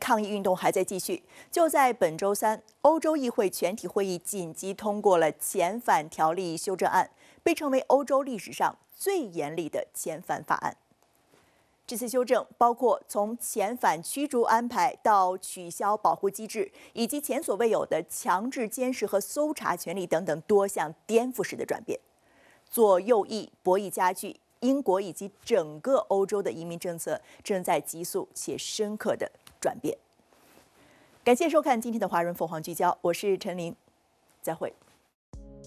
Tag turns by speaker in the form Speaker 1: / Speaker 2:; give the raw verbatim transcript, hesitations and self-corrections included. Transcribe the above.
Speaker 1: 抗议运动还在继续。就在本周三，欧洲议会全体会议紧急通过了遣返条例修正案，被称为欧洲历史上最严厉的遣返法案。这次修正包括从遣返驱逐安排到取消保护机制，以及前所未有的强制监视和搜查权利等等多项颠覆式的转变。左右翼博弈加剧，英国以及整个欧洲的移民政策正在急速且深刻的转变。感谢收看今天的华人凤凰聚焦，我是陈琳，再会。